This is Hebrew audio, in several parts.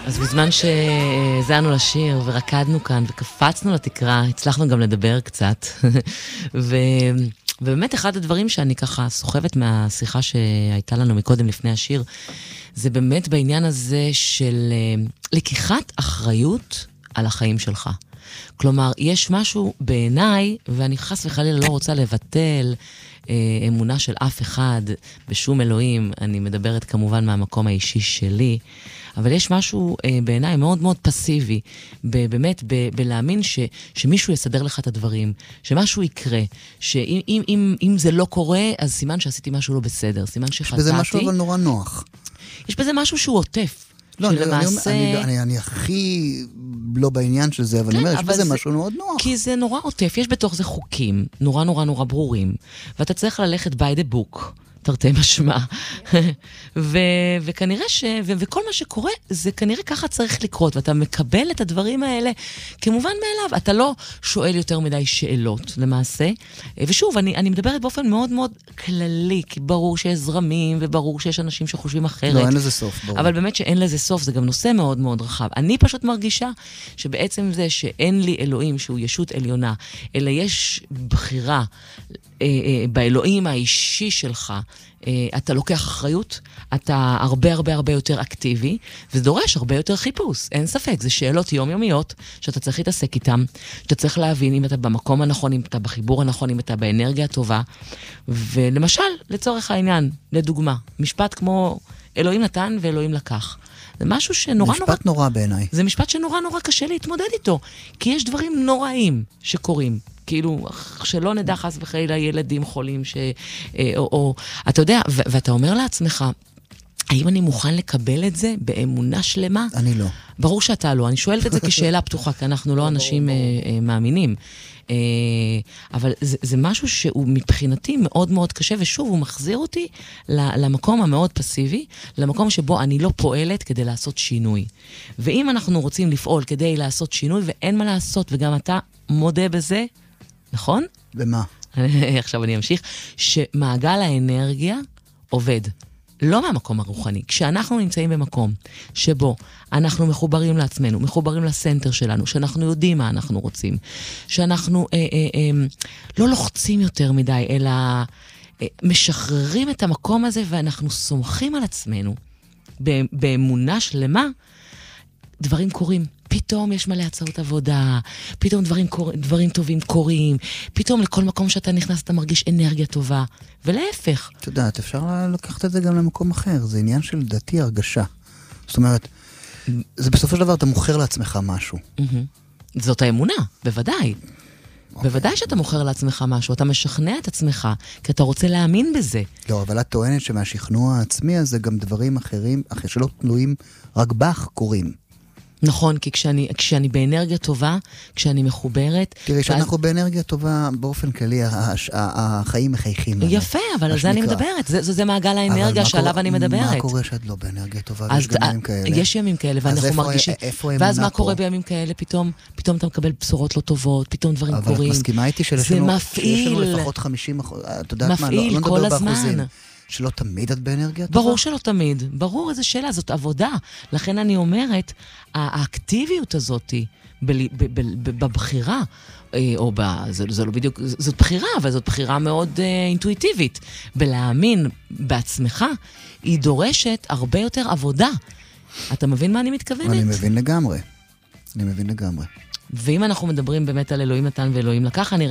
אז בזמן שהזענו לשיר ורקדנו כאן וקפצנו לתקרה, הצלחנו גם לדבר קצת. ובאמת אחד הדברים שאני ככה סוחבת מהשיחה שהייתה לנו מקודם לפני השיר, זה באמת בעניין הזה של לקיחת אחריות על החיים שלך. כלומר, יש משהו בעיניי, ואני חס וחלילה לא רוצה לבטל אמונה של אף אחד בשום אלוהים, אני מדברת כמובן מהמקום האישי שלי, אבל יש משהו בעיניי מאוד מאוד פסיבי, באמת בלהאמין שמישהו יסדר לך את הדברים, שמשהו יקרה, שאם זה לא קורה, אז סימן שעשיתי משהו לא בסדר, סימן שחטאתי. יש בזה משהו אבל נורא נוח. יש בזה משהו שהוא עוטף. לא, אני הכי לא בעניין של זה, אבל אני אומר, יש בזה משהו מאוד נוח. כי זה נורא עוטף, יש בתוך זה חוקים, נורא נורא נורא ברורים, ואתה צריך ללכת by the book, תרתי משמע. וכנראה וכל מה שקורה, זה כנראה ככה צריך לקרות, ואתה מקבל את הדברים האלה כמובן מאליו. אתה לא שואל יותר מדי שאלות, למעשה. ושוב, אני מדברת באופן מאוד מאוד כללי, כי ברור שיש זרמים, וברור שיש אנשים שחושבים אחרת. לא, אין לזה סוף, ברור. אבל באמת שאין לזה סוף, זה גם נושא מאוד מאוד רחב. אני פשוט מרגישה שבעצם זה שאין לי אלוהים שהוא ישות עליונה, אלא יש בחירה באלוהים האישי שלך, אתה לוקח אחריות, אתה הרבה הרבה הרבה יותר אקטיבי, וזה דורש הרבה יותר חיפוש, אין ספק, זה שאלות יומיומיות שאתה צריך להתעסק איתם, שאתה צריך להבין אם אתה במקום הנכון, אם אתה בחיבור הנכון, אם אתה באנרגיה הטובה, ולמשל, לצורך העניין, לדוגמה, משפט כמו אלוהים נתן ואלוהים לקח. זה משהו שנורא משפט נורא בעיניי. זה משפט שנורא נורא קשה להתמודד איתו, כי יש דברים נוראים שקורים. כאילו, שלא נדע חס וחלילה ילדים חולים, או אתה יודע, ואתה אומר לעצמך, האם אני מוכן לקבל את זה באמונה שלמה? אני לא. ברור שאתה לא. אני שואלת את זה כשאלה פתוחה, כי אנחנו לא אנשים מאמינים. אבל זה משהו שהוא מבחינתי מאוד מאוד קשה, ושוב, הוא מחזיר אותי למקום המאוד פסיבי, למקום שבו אני לא פועלת כדי לעשות שינוי. ואם אנחנו רוצים לפעול כדי לעשות שינוי, ואין מה לעשות, וגם אתה מודה בזה, נכון? במה? עכשיו אני אמשיך, שמעגל האנרגיה עובד. לא מהמקום הרוחני. כשאנחנו נמצאים במקום שבו אנחנו מחוברים לעצמנו, מחוברים לסנטר שלנו, שאנחנו יודעים מה אנחנו רוצים, שאנחנו לא לוחצים יותר מדי, אלא משחררים את המקום הזה, ואנחנו סומכים על עצמנו באמונה שלמה, דברים קורים. פתאום יש מלא הצעות עבודה, פתאום דברים טובים קורים, פתאום לכל מקום שאתה נכנס אתה מרגיש אנרגיה טובה, ולהפך. אתה יודעת, אפשר לקחת את זה גם למקום אחר, זה עניין של דעתי הרגשה. זאת אומרת, זה בסופו של דבר אתה מוכר לעצמך משהו. זאת האמונה, בוודאי. בוודאי שאתה מוכר לעצמך משהו, אתה משכנע את עצמך, כי אתה רוצה להאמין בזה. לא, אבל את טוענת שמהשכנוע העצמי הזה גם דברים אחרים, אחרי שלא תלויים רק בך, קורים. נכון, כי כשאני באנרגיה טובה, כשאני מחוברת... תראי, שאנחנו באנרגיה טובה, באופן כללי, החיים מחייכים לנו. יפה, אבל על זה אני מדברת. זה מעגל האנרגיה שעליו אני מדברת. מה קורה שאת לא באנרגיה טובה? יש גם ימים כאלה. יש ימים כאלה, ואנחנו מרגישים... ואז מה קורה בימים כאלה? פתאום אתה מקבל בשורות לא טובות, פתאום דברים קורים. אבל את מסכימה איתי שיש לנו לפחות 50%, את יודעת מה, לא נדבר באחוזים. שלא תמיד את באנרגיה טובה? ברור שלא תמיד. ברור, איזו שאלה, זאת עבודה. לכן אני אומרת, האקטיביות הזאת בבחירה, זה לא בדיוק, זאת בחירה, אבל זאת בחירה מאוד אינטואיטיבית. בלהאמין בעצמך, היא דורשת הרבה יותר עבודה. אתה מבין מה אני מתכוונת? אני מבין לגמרי. ואם אנחנו מדברים באמת על אלוהים נתן ואלוהים לקח, אני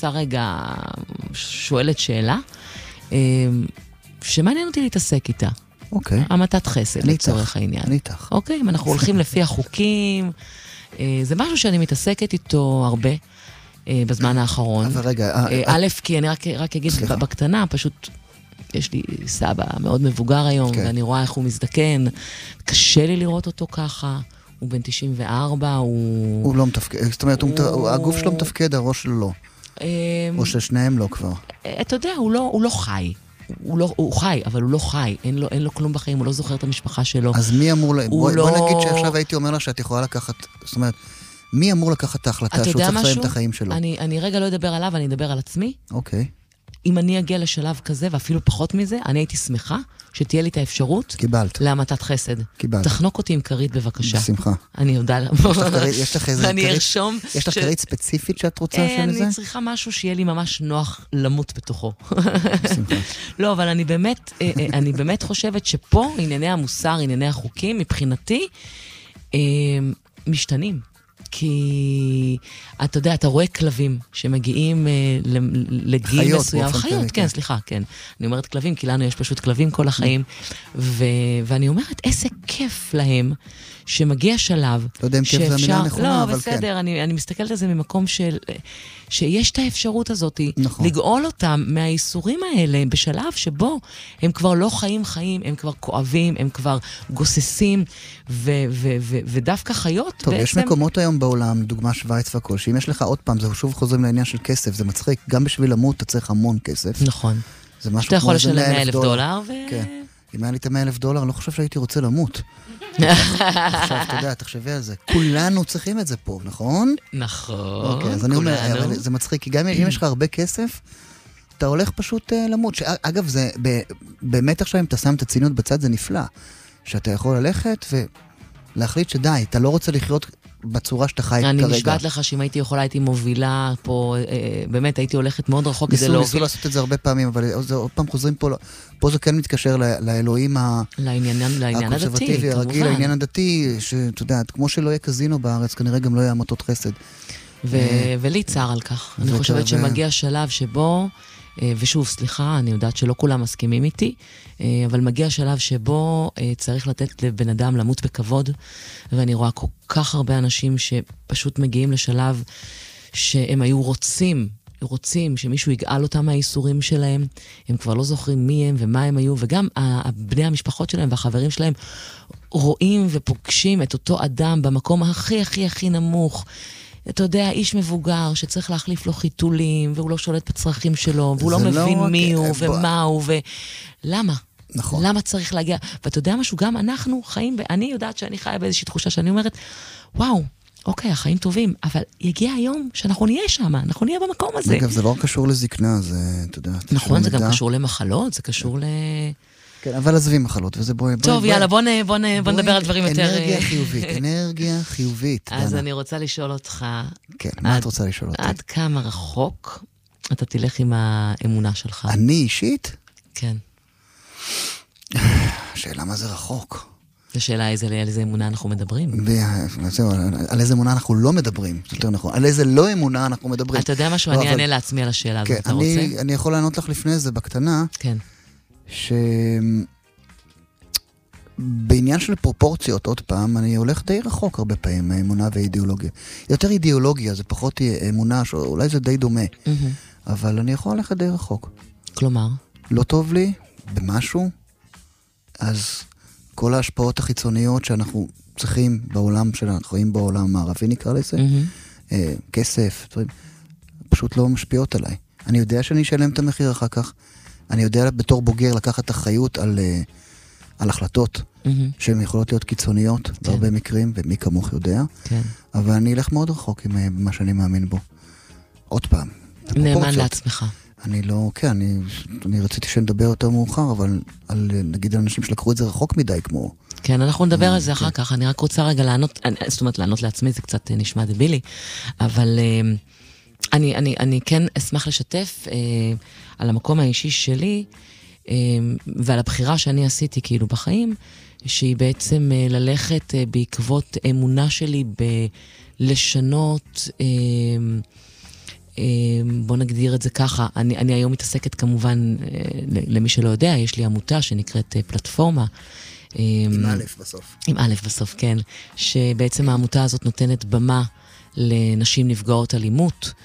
שואלת שאלה, שמעניין אותי להתעסק איתה. אוקיי. המתת חסד, לצורך העניין. אני איתך. אוקיי, אם אנחנו הולכים לפי החוקים, זה משהו שאני מתעסקת איתו הרבה בזמן האחרון. אבל רגע... כי אני רק אגיד בקטנה, פשוט יש לי סבא מאוד מבוגר היום, ואני רואה איך הוא מזדקן. קשה לי לראות אותו ככה. הוא בן 94, הוא לא מתפקד, זאת אומרת, הגוף שלו מתפקד, הראש שלו לא. או ששניהם לא כבר. אתה יודע, הוא לא חי. הוא חי, אבל הוא לא חי. אין לו כלום בחיים, הוא לא זוכר את המשפחה שלו. אז מי אמור... בואי נגיד שעכשיו הייתי אומר לה שאת יכולה לקחת... זאת אומרת, מי אמור לקחת את ההחלטה שהוא צריך לסיים את החיים שלו? אני רגע לא אדבר עליו, אני אדבר על עצמי. אוקיי. אם אני אגיע לשלב כזה, ואפילו פחות מזה, אני הייתי שמחה שתהיה לי את האפשרות להמתת חסד. קיבלת. תחנוק אותי עם כרית בבקשה. בשמחה. אני יודע. יש לך איזה ואני ארשום... יש לך כרית ספציפית שאת רוצה של זה? אני צריכה משהו שיהיה לי ממש נוח למות בתוכו. בשמחה. לא, אבל אני באמת חושבת שפה ענייני המוסר, ענייני החוקים, מבחינתי, משתנים. כי אתה יודע, אתה רואה כלבים שמגיעים לגיל מסוים. חיות, כן, סליחה, כן. אני אומרת כלבים, כי לנו יש פשוט כלבים כל החיים. ואני אומרת, איזה כיף להם שמגיע שלב. לא יודע אם כיף זה המילה נכונה, אבל כן. לא, בסדר, אני מסתכלת על זה ממקום שיש את האפשרות הזאת, לגאול אותם מהאיסורים האלה, בשלב שבו הם כבר לא חיים, הם כבר כואבים, הם כבר גוססים, ודווקא חיות טוב, יש מקומות היום בעולם, דוגמה שוויץ והכל, שאם יש לך עוד פעם, זה שוב חוזרים לעניין של כסף, זה מצחיק, גם בשביל למות אתה צריך המון כסף. נכון. אתה יכול לשלם $100,000 כן. אם היה לי את $100,000, אני לא חושב שהייתי רוצה למות. עכשיו, אתה יודע, תחשבי על זה. כולנו צריכים את זה פה, נכון? נכון. אוקיי, אז אני אומר, זה מצחיק, כי גם אם יש לך הרבה כסף, אתה הולך פשוט למות. אגב, זה באמת עכשיו, אם אתה שם את הצינות בצד, זה נפלא. שאתה יכול ללכת ולהחליט שדי, אתה לא רוצה לחיות בצורה שאתה חי כרגע. אני נשבעת לך שאם הייתי יכולה, הייתי מובילה פה, באמת הייתי הולכת מאוד רחוק כדי להוביל. ניסו לעשות את זה הרבה פעמים, אבל עוד פעם חוזרים פה זה כן מתקשר לאלוהים הקונסרבטיבי, הרגיל, לעניין הדתי, שאתה יודע, כמו שלא יהיה קזינו בארץ, כנראה גם לא יהיה עמותות חסד. ולי צער על כך. אני חושבת שמגיע שלב שבו, ושוב, סליחה, אני יודעת שלא כולם מסכימים איתי, אבל מגיע שלב שבו צריך לתת לבן אדם למות בכבוד, ואני רואה כל כך הרבה אנשים שפשוט מגיעים לשלב שהם היו רוצים שמישהו יגאל אותם מהאיסורים שלהם, הם כבר לא זוכרים מי הם ומה הם היו, וגם בני המשפחות שלהם והחברים שלהם רואים ופוגשים את אותו אדם במקום הכי הכי הכי נמוך, אתה יודע, איש מבוגר שצריך להחליף לו חיתולים, והוא לא שולט בצרכים שלו, והוא לא מבין מי הוא ומה הוא, למה? נכון. למה צריך להגיע? ואתה יודע משהו, גם אנחנו חיים, אני יודעת שאני חיה באיזושהי תחושה שאני אומרת, וואו, אוקיי, החיים טובים, אבל יגיע היום שאנחנו נהיה שם, אנחנו נהיה במקום הזה. אגב, זה לא קשור לזקנה, זה, אתה יודע. נכון, זה גם קשור למחלות, זה קשור כן, אבל עזבי מחלות, וזה טוב, יאללה, בוא נדבר על דברים יותר... אנרגיה חיובית. אז אני רוצה לשאול אותך... כן, מה את רוצה לשאול אותי? עד כמה רחוק אתה תלך עם האמונה שלך? אני אישית? כן. השאלה מה זה רחוק? השאלה על איזה אמונה אנחנו מדברים. על איזה אמונה אנחנו לא מדברים, יותר נכון. על איזה לא אמונה אנחנו מדברים. אתה יודע משהו? אני אענה לעצמי על השאלה הזאת, אתה רוצה? אני יכול לענות לך לפני זה בקטנה. כן. בעניין של פרופורציות, עוד פעם, אני הולך די רחוק הרבה פעמים, האמונה והאידיאולוגיה. יותר אידיאולוגיה, זה פחות אמונה, אולי זה די דומה. אבל אני יכול ללכת די רחוק. כלומר? לא טוב לי במשהו, אז כל ההשפעות החיצוניות שאנחנו צריכים בעולם שלנו, אנחנו חיים בעולם המערבי נקרא לזה, כסף, פשוט לא משפיעות עליי. אני יודע שאני אשלם את המחיר אחר כך, אני יודע בתור בוגר לקחת אחריות על החלטות שהן יכולות להיות קיצוניות בהרבה מקרים, ומי כמוך יודע, אבל אני אלך מאוד רחוק עם מה שאני מאמין בו. עוד פעם. נאמן לעצמך. אני לא, כן, אני רציתי שנדבר יותר מאוחר, אבל נגיד אנשים שלקחו את זה רחוק מדי כמו... כן, אנחנו נדבר על זה אחר כך, אני רק רוצה רגע לענות, זאת אומרת, לענות לעצמי זה קצת נשמע דבילי, אבל אני כן אשמח לשתף על המקום האישי שלי, ועל הבחירה שאני עשיתי כאילו בחיים, שהיא בעצם ללכת בעקבות אמונה שלי בלשנות, בוא נגדיר את זה ככה, אני היום מתעסקת כמובן, למי שלא יודע, יש לי עמותה שנקראת פלטפורמה. עם א' בסוף. עם א' בסוף, כן. שבעצם העמותה הזאת נותנת במה לנשים נפגעות אלימות.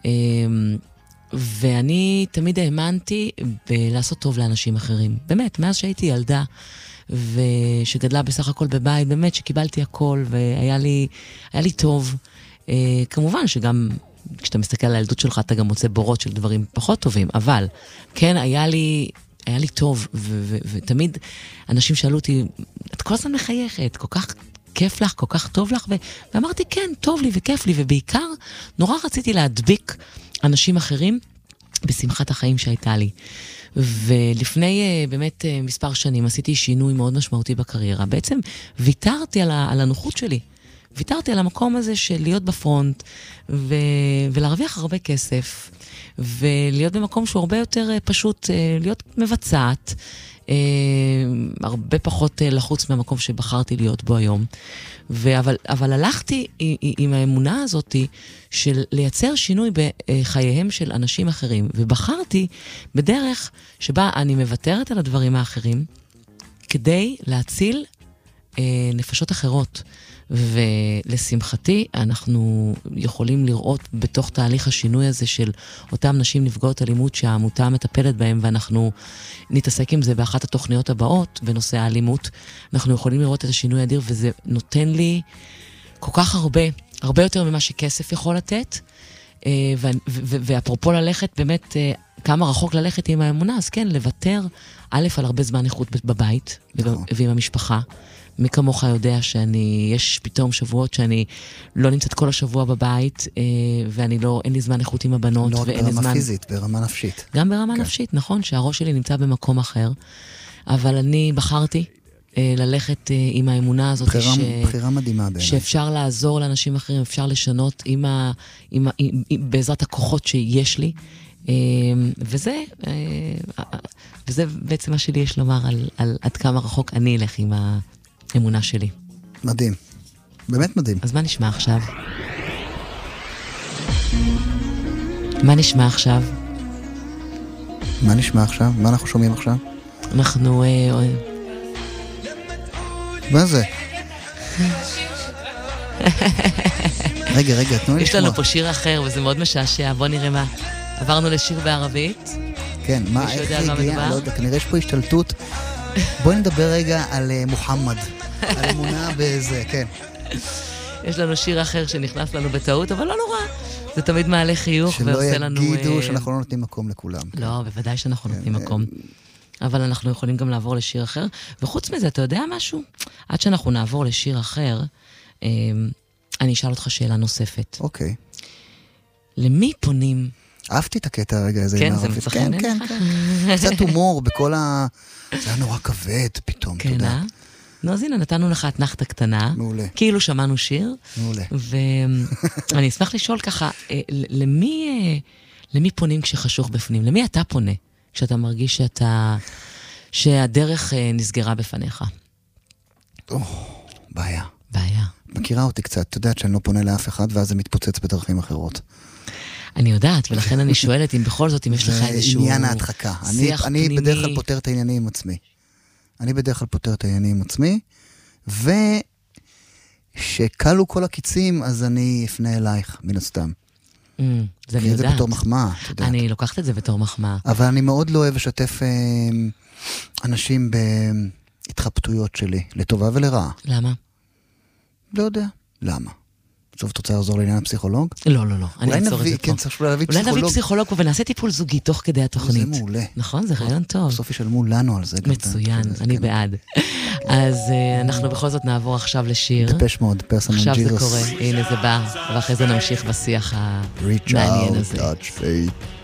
ואני תמיד האמנתי בלעשות טוב לאנשים אחרים. באמת, מאז שהייתי ילדה, ושגדלה בסך הכל בבית, באמת שקיבלתי הכל, והיה לי טוב. כמובן שגם כשאתה מסתכל על הילדות שלך, אתה גם מוצא בורות של דברים פחות טובים, אבל כן, היה לי טוב, ותמיד אנשים שאלו אותי, את כל הזמן מחייכת, כל כך כיף לך, כל כך טוב לך, ואמרתי, כן, טוב לי וכיף לי, ובעיקר, נורא רציתי להדביק אנשים אחרים, בשמחת החיים שהייתה לי. ולפני באמת מספר שנים עשיתי שינוי מאוד משמעותי בקריירה. בעצם ויתרתי על הנוחות שלי. ויתרתי על המקום הזה של להיות בפרונט ולהרוויח הרבה כסף ולהיות במקום שהוא הרבה יותר פשוט להיות מבצעת, הרבה פחות לחוץ מהמקום שבחרתי להיות בו היום. אבל הלכתי עם האמונה הזאת של לייצר שינוי בחייהם של אנשים אחרים, ובחרתי בדרך שבה אני מוותרת על הדברים האחרים כדי להציל נפשות אחרות. ולשמחתי אנחנו יכולים לראות בתוך תהליך השינוי הזה של אותם נשים נפגעות אלימות שהעמותה מטפלת בהם, ואנחנו נתעסק עם זה באחת התוכניות הבאות בנושא האלימות. אנחנו יכולים לראות את השינוי האדיר, וזה נותן לי כל כך הרבה יותר ממה שכסף יכול לתת. ואפרופו ללכת באמת כמה רחוק ללכת עם האמונה, אז כן, לוותר על הרבה זמן איכות בבית ועם המשפחה. מי כמוך יודע יש פתאום שבועות שאני לא נמצאת כל השבוע בבית, אין לי זמן איכות עם הבנות. לא רק ברמה פיזית, ברמה נפשית. גם ברמה נפשית, נכון, שהראש שלי נמצא במקום אחר. אבל אני בחרתי ללכת עם האמונה הזאת. בחירה מדהימה בעיניי. שאפשר לעזור לאנשים אחרים, אפשר לשנות בעזרת הכוחות שיש לי. וזה בעצם מה שלי יש לומר על עד כמה רחוק אני אלך עם האמונה שלי. מדהים. באמת מדהים. אז מה נשמע עכשיו? מה נשמע עכשיו? מה אנחנו שומעים עכשיו? אנחנו... מה זה? רגע, תנו לי לשמוע. יש לנו פה שיר אחר וזה מאוד משעשע. בוא נראה מה. עברנו לשיר בערבית. כן, מה, איך זה הגיע? לא יודע, כנראה יש פה השתלטות. בואי נדבר רגע על מוחמד. על אמונה בזה, כן. יש לנו שיר אחר שנכנס לנו בטעות, אבל לא נורא. זה תמיד מעלה חיוך ועושה לנו... שלא יגידו שאנחנו לא נותנים מקום לכולם. לא, בוודאי שאנחנו נותנים מקום. אבל אנחנו יכולים גם לעבור לשיר אחר. וחוץ מזה, אתה יודע משהו? עד שאנחנו נעבור לשיר אחר, אני אשאל אותך שאלה נוספת. אוקיי. למי פונים? אהבתי את הקטע הרגע הזה. כן, זה מצחן. כן. קצת הומור בכל זה היה נורא כבד פתאום, כן, תודה. אז הנה, נתנו לך אתנחתה קטנה. מעולה. כאילו שמענו שיר. מעולה. ואני אשמח לשאול ככה, למי פונים כשחשוך בפנים? למי אתה פונה כשאתה מרגיש שהדרך נסגרה בפניך? בעיה. בעיה. מכירה אותי קצת, אתה יודעת שאני לא פונה לאף אחד, ואז זה מתפוצץ בדרכים אחרות. אני יודעת, ולכן אני שואלת אם בכל זאת, אם יש לך איזשהו... עניין ההדחקה. אני בדרך כלל פותר את העניינים עם עצמי. ושקלו כל הקיצים, אז אני אפנה אלייך, מן הסתם. זה אני יודעת. זה בתור מחמאה, אתה יודעת. אני לוקחת את זה בתור מחמאה. אבל אני מאוד לא אוהב לשתף אנשים בהתחבטויות שלי, לטובה ולרעה. למה? לא יודע. למה? שוב, אתה רוצה לעזור לעניין הפסיכולוג? לא. אני אעצור את זה פה. כן, צריך להביא פסיכולוג. אולי נביא פסיכולוג פה ונעשה טיפול זוגי תוך כדי התוכנית. זה מעולה. נכון, זה רעיון טוב. בסוף ישלמו לנו על זה. מצוין, אני בעד. אז אנחנו בכל זאת נעבור עכשיו לשיר. דפש מאוד, פרסונל עכשיו ג'ירוס. זה קורה, הנה זה בא, ואחרי זה נמשיך בשיח המעניין הזה. Reach out, touch faith.